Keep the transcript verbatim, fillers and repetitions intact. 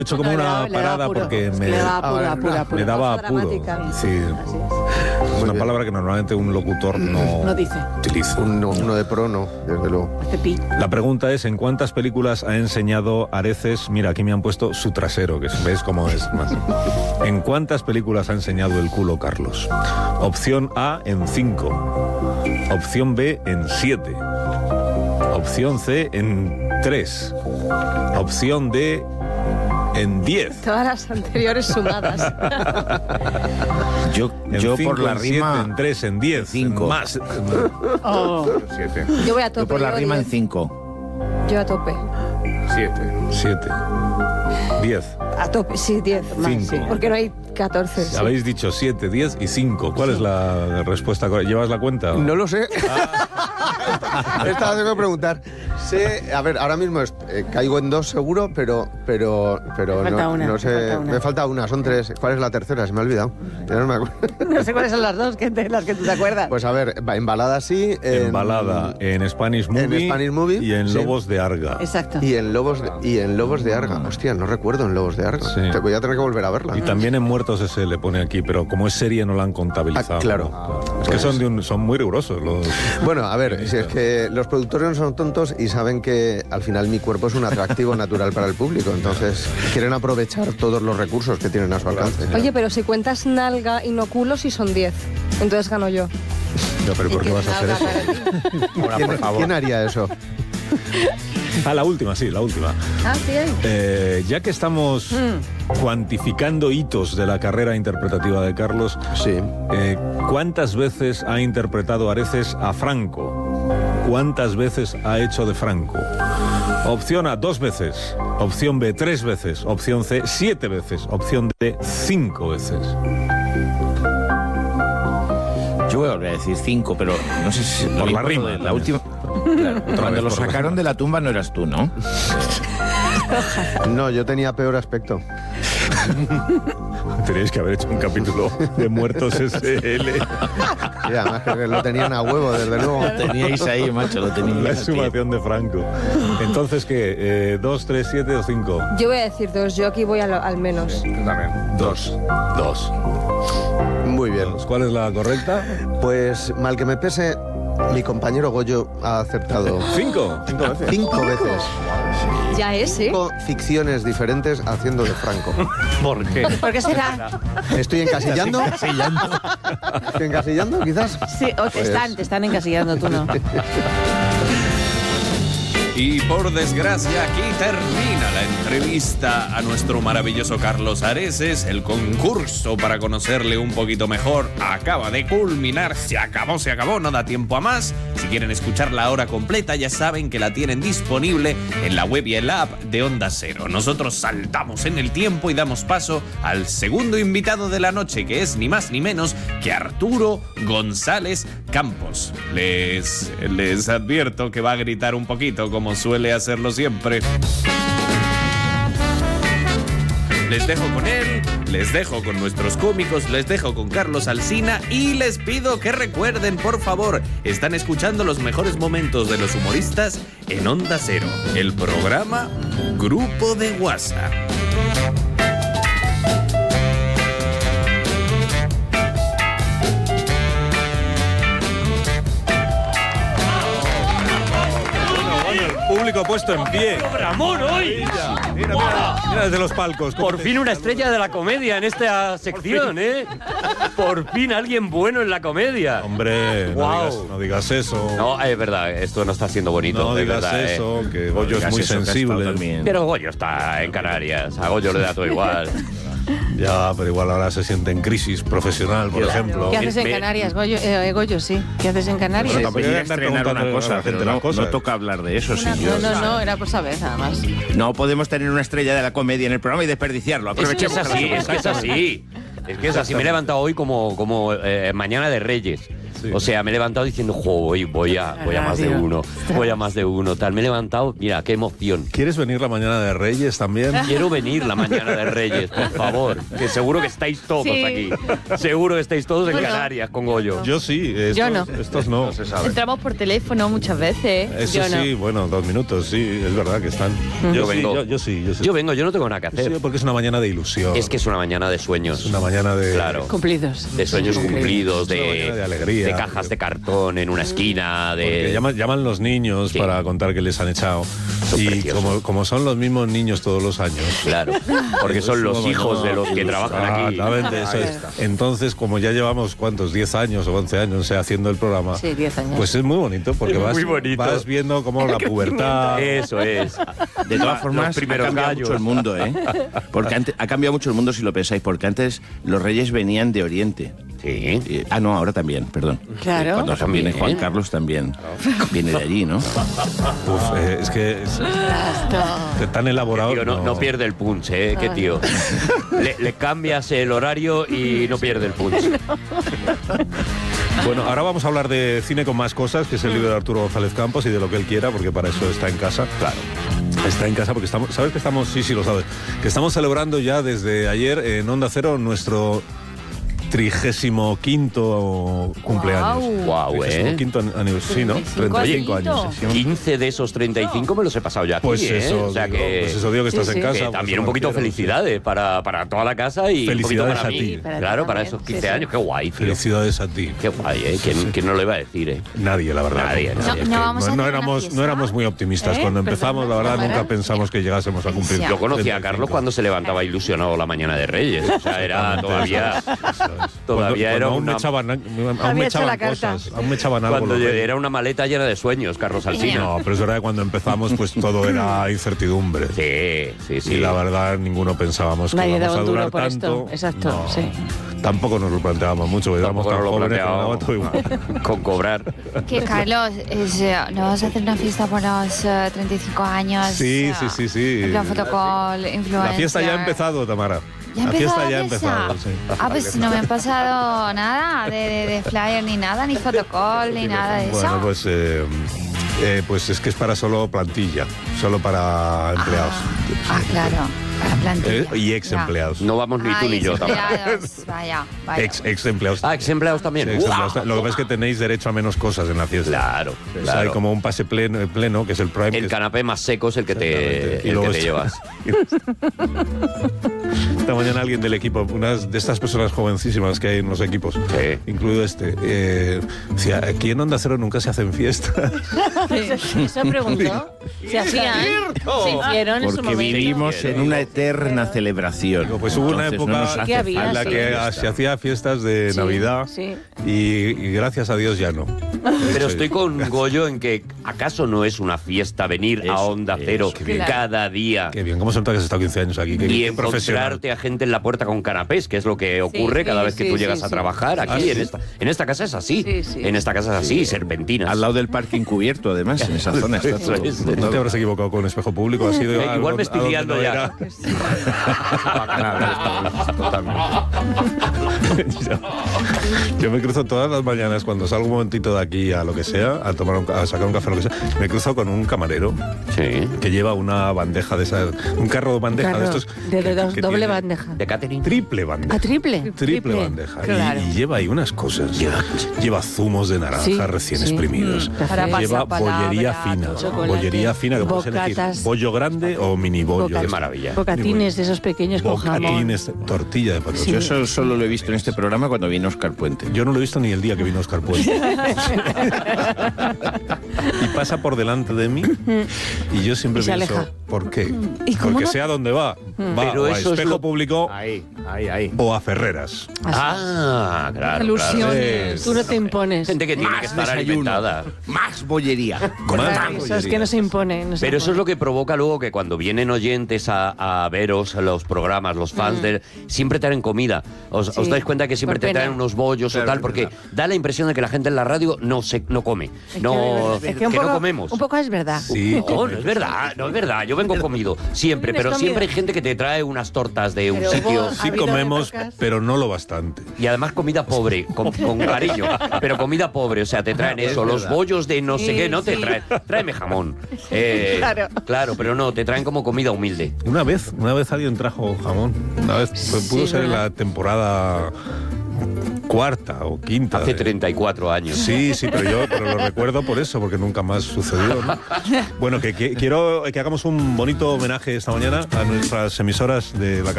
He hecho como No, le una daba- le daba parada apuro. porque Es que me, le daba apuro, a ver, apuro, apuro. me daba Pausa apuro. dramática. Sí. Es una palabra que normalmente un locutor no, No dice. utiliza. Uno, uno de pro, no, desde luego. Este pi. La pregunta es, ¿en cuántas películas ha enseñado Areces? Mira, aquí me han puesto su trasero, que ves cómo es más. ¿En cuántas películas ha enseñado el culo Carlos? Opción A, en cinco. Opción B, en siete. Opción C, en tres. Opción D, en diez. Todas las anteriores sumadas. Yo, En yo cinco, por la en siete, rima... en tres, en diez. cinco. En más. Oh. Siete. Yo voy a tope. Yo por la yo rima en diez. cinco. Yo a tope. Siete. Siete. Diez. A tope, sí, diez. Más, Cinco. sí. Porque no hay catorce. Sí. Habéis dicho siete, diez y cinco. ¿Cuál es la respuesta correcta? ¿Llevas la cuenta? No lo sé. Esta tengo que preguntar. Sé, a ver, ahora mismo es- eh, caigo en dos seguro, pero pero pero Me falta no, una, no me sé. falta una. Me falta una, son tres. ¿Cuál es la tercera? Se me ha olvidado. Ya no me acuerdo. No sé cuáles son las dos que te, las que tú te acuerdas. Pues a ver, va- en balada sí. En Balada, en Spanish Movie, Spanish Movie, y en sí. Lobos de Arga. Exacto. Y en Lobos de, y en Lobos de Arga. Hostia, no recuerdo en Lobos de Arga. Sí. Te voy a tener que volver a verla. Y también en Muertos S le pone aquí, pero como es serie no la han contabilizado. Ah, claro. Es que Pues- son, de un- son muy rigurosos los... Bueno, a ver, si es que los productores no son tontos y saben que al final mi cuerpo es un atractivo natural para el público, entonces quieren aprovechar todos los recursos que tienen a su alcance. Oye, pero si cuentas nalga y no culo, sí son diez. Entonces gano yo. No, pero ¿por qué vas a hacer eso? Ahora, ¿Quién, por favor. quién haría eso? Ah, la última, sí, la última. Ah, sí hay. Eh, ya que estamos cuantificando hitos de la carrera interpretativa de Carlos, Sí. eh, ¿cuántas veces ha interpretado Areces a Franco? ¿Cuántas veces ha hecho de Franco? Opción A, dos veces. Opción B, tres veces. Opción C, siete veces. Opción D, cinco veces. Yo voy a volver a decir cinco, pero no sé si... Por lo la mismo rima de La también. última... Claro, cuando vez lo por la sacaron rima. de la tumba no eras tú, ¿no? No, yo tenía peor aspecto. Tenéis que haber hecho un capítulo de Muertos S L. Y además que lo tenían a huevo, desde luego. Lo teníais ahí, macho, lo teníais. La al pie. exhumación de Franco. Entonces, ¿qué? Eh, ¿Dos, tres, siete o cinco? Yo voy a decir dos. Yo aquí voy a lo- al menos. Dos. Dos. Muy bien. ¿Cuál es la correcta? Pues mal que me pese, mi compañero Goyo ha acertado Cinco. Cinco veces. cinco veces. Ya es, ¿eh? Cinco ficciones diferentes haciendo de Franco. ¿Por qué? ¿Por qué será? ¿Estoy encasillando? ¿Estoy encasillando, quizás? Sí, o te Pues- están, te están encasillando, tú no. Y por desgracia, aquí termina la entrevista a nuestro maravilloso Carlos Areces. El concurso para conocerle un poquito mejor acaba de culminar. Se acabó, se acabó, no da tiempo a más. Si quieren escuchar la hora completa, ya saben que la tienen disponible en la web y en la app de Onda Cero. Nosotros saltamos en el tiempo y damos paso al segundo invitado de la noche, que es ni más ni menos que Arturo González Campos. Les, les advierto que va a gritar un poquito, como suele hacerlo siempre. Les dejo con él, les dejo con nuestros cómicos, les dejo con Carlos Alsina y les pido que recuerden, por favor, están escuchando los mejores momentos de los humoristas en Onda Cero, el programa Grupo de WhatsApp. Público puesto en pie. ¡Ramón, hoy! Mira, mira, mira, mira desde los palcos. Por fin una estrella de la comedia en esta sección, ¿eh? Por fin alguien bueno en la comedia. Hombre, no, Guau. digas, no digas eso. No, es verdad, esto no está siendo bonito. No de digas verdad, ¿eh? eso, que Goyo es Digas muy eso, que has sensible. estado también. Pero Goyo está en Canarias, a Goyo le da todo igual. Ya, pero igual ahora se siente en crisis profesional, por ejemplo. ¿Qué haces en Me- Canarias, Goyo? Eh, Goyo, sí. ¿Qué haces en Canarias? Bueno, tampoco hay que Venía a andar estrenar preguntando una a cosa, la gente pero las no, cosas. no toca hablar de eso, sí. No, yo- no, no, era por saber, nada más. No podemos tener una estrella de la comedia en el programa y desperdiciarlo. Es que es Aprovechemos así, es que es así. Es que es así. Me he levantado hoy como, como eh, mañana de Reyes. Sí. O sea, me he levantado diciendo, jo, voy, voy, a, voy a más de uno, voy a más de uno, tal. Me he levantado, mira, qué emoción. ¿Quieres venir la mañana de Reyes también? Quiero venir la mañana de Reyes, por favor. Que seguro que estáis todos Sí. aquí. Seguro que estáis todos en Bueno. Canarias con Goyo. Yo sí. Estos, Yo no. Estos no. No se sabe. Entramos por teléfono muchas veces. Eso Yo no. sí, bueno, dos minutos, sí, es verdad que están. Yo Yo, sí, vengo. yo, yo sí, yo sí. Yo vengo, yo no tengo nada que Sí, hacer. porque es una mañana de ilusión. Es que es una mañana de sueños. Es una mañana de... Claro. Cumplidos. De sueños Sí. cumplidos, Es una mañana de, de alegría. de cajas de cartón en una esquina, Porque de... llaman, llaman los niños Sí. para contar que les han echado. Son y preciosos. como, como son los mismos niños todos los años. Claro, porque son los hijos de los que trabajan aquí. Exactamente, eso Ahí es. está. Entonces, como ya llevamos, ¿cuántos? diez años o once años, no sé, haciendo el programa. Sí, diez años. Pues es muy bonito, porque Es vas, muy bonito. vas viendo cómo la pubertad... Eso es. De todas Los formas, ha primeros cambiado gallos. mucho el mundo, ¿eh? Porque antes, ha cambiado mucho el mundo si lo pensáis, porque antes los reyes venían de Oriente. Sí. Eh, ah, no, ahora también, perdón. Claro. Cuando También, viene Juan ¿eh? Carlos también viene de allí, ¿no? Uf, eh, es que es, Basta. tan elaborado. Tío, no, no pierde el punch, ¿eh? Qué tío. Le, le cambias el horario y no pierde el punch. Bueno, ahora vamos a hablar de cine con más cosas, que es el libro de Arturo González Campos y de lo que él quiera, porque para eso está en casa. Claro. Está en casa porque estamos, ¿sabes que estamos? Sí, sí, lo sabes. Que estamos celebrando ya desde ayer en Onda Cero nuestro trigésimo quinto cumpleaños. Guau, Trigésimo ¿eh? quinto aniversario, sí, ¿no? treinta y cinco años. quince de esos treinta y cinco me los he pasado ya aquí, Pues ¿eh? eso, O sea digo, que... pues eso digo que Sí, estás sí. en casa. que pues también me un poquito refiero, felicidades para, para toda la casa y un poquito Felicidades para a mí. ti. Para ti Claro, para también. esos quince Sí, sí. años. Qué guay, sí. tío. Felicidades a ti. Qué guay, ¿eh? ¿Quién, quién no lo iba a decir, eh? Nadie, la verdad. Nadie, no, nadie. Es No que vamos a no, no hacer una éramos, fiesta. no éramos muy optimistas. ¿Eh? Cuando empezamos, la verdad, Perdona, nunca pensamos que llegásemos a cumplir. Sí. Yo conocía a treinta y Carlos cinco. cuando se levantaba ilusionado la mañana de Reyes. O sea, era todavía... Eso es. Todavía Cuando- era cuando aún una- me echaban, aún me Había hecho echaban la carta. cosas, aún me echaban algo. Cuando los reyes. era una maleta llena de sueños, Carlos Alsina. No, pero es verdad que cuando empezamos, pues todo era incertidumbre. Sí, sí, sí. Y la verdad, ninguno pensábamos que Nadie íbamos daba a un duro durar por tanto. esto. Exacto, No. sí. Tampoco nos lo planteábamos mucho, porque éramos Tampoco tan nos lo jóvenes que nos daba todo planteábamos igual. con cobrar. Que Carlos, es, eh, ¿no vas a hacer una fiesta por los eh, treinta y cinco años? Sí, eh, sí, sí, sí. En plan fotocall, influencer. La fiesta ya ha empezado, Tamara. ¿Ya ha la empezado fiesta la ya ha fiesta? empezado, sí. Ah, pues no me han pasado nada de, de, de flyer ni nada, ni fotocall, ni nada de eso. Bueno, pues, eh, eh, pues es que es para solo plantilla, solo para empleados. Ah, claro, para plantilla. Eh, y ex Ya. empleados. No vamos ni tú Ay, ni yo, Tamara. empleados, Vaya, vaya. Ex, ex empleados. Ah, ex empleados también. Sí, ex ¡Guau! empleados. Lo que pasa es que tenéis derecho a menos cosas en la fiesta. Claro, O sea, claro. hay como un pase pleno, pleno que es el prime. que El es- canapé más seco es el que te, Exactamente. Y el luego que te está- llevas. Esta mañana alguien del equipo, una de estas personas jovencísimas que hay en los equipos, Sí. incluido este, eh, decía, aquí en Onda Cero nunca se hacen fiestas. Eso preguntó. Se hacían. Se hicieron en su Porque momento. vivimos en una eterna celebración. Digo, pues hubo una Entonces, época no nos ¿Qué hace había? en la falta que fiesta. se hacía fiestas de Sí, Navidad sí. y, y gracias a Dios ya no. Pero estoy con Goyo en que ¿acaso no es una fiesta venir a Eso, Onda Cero eso, qué bien. cada día Qué bien, ¿cómo se nota que has estado quince años aquí? Qué, y qué profesional. encontrarte a gente en la puerta con canapés, que es lo que ocurre sí, cada vez que sí, tú sí, llegas a sí. trabajar aquí? Ah, ¿sí? en, esta, en esta casa es así. Sí, sí. En esta casa es así, serpentinas. Al lado del parking cubierto, además, en esa zona está Eso todo. es. No te habrás equivocado con espejo público, ha sido Eh, a- igual me a estoy donde liando no ya. era. yo, yo me cruzo todas las mañanas cuando salgo un momentito de aquí a lo que sea, a tomar un, a sacar un café o lo que sea, me cruzo con un camarero Sí. que lleva una bandeja de esas, un carro de bandeja Carro de estos. de que- dos- que doble tiene bandeja. De catering. Triple bandeja. ¿A triple? Triple bandeja. Y- Claro. Y, lleva ahí unas cosas. Lleva, lleva zumos de naranja Sí, recién sí. exprimidos. Mm, Para café. Lleva pasapalabra, bollería fina. chocolate, Bollería fina que puedes elegir. bocatas. Bollo grande o mini bollo. Boca- de Qué estos. maravilla. Bocatines de esos pequeños con jamón. Bocatines, tortilla de patata. Sí. Yo eso solo lo he visto en este programa cuando vino Oscar Puente. Yo no lo he visto ni el día que vino Oscar Puente. Y pasa por delante de mí y yo siempre Y se pienso, aleja. ¿por qué? ¿Y cómo Porque no? sea donde va. Va Pero o a eso es Espejo lo- Público Ahí, ahí, ahí. o a Ferreras. Ah, claro. Ilusiones. Sí. Tú no te impones. Gente que tiene que Más estar desayuno, alimentada. más bollería. Más Eso es que no se impone. no se Pero eso es impone. lo que provoca luego que cuando vienen oyentes a, a veros a los programas, los fans de siempre traen comida. Os, Sí, os dais cuenta que siempre por te traen pena. unos bollos Claro, o tal, es porque verdad. da la impresión de que la gente en la radio no se no come. No, Es que, que un poco, no comemos. Un poco es verdad. Sí, No, no es verdad, no es verdad. Yo vengo comido siempre, Vienes pero comido. siempre hay gente que te trae unas tortas de un Pero sitio hubo- Sí, había comemos, pero no lo bastante. Y además comida pobre, con, con cariño, pero comida pobre, o sea, te traen eso, los bollos de no sé Sí, qué, no te sí. traen, tráeme jamón. Eh, Claro. Claro, pero no, te traen como comida humilde. Una vez, una vez alguien trajo jamón. Una vez, pues, pudo Sí, ser en ¿verdad? la temporada cuarta o quinta. Hace de- treinta y cuatro años. Sí, sí, pero yo pero lo recuerdo por eso, porque nunca más sucedió, ¿no? Bueno, que, que quiero que hagamos un bonito homenaje esta mañana a nuestras emisoras de la